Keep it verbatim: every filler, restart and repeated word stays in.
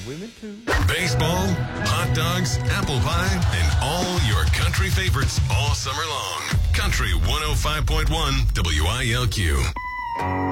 women too. Baseball, hot dogs, apple pie, and all your country favorites all summer long. Country one oh five point one W I L Q.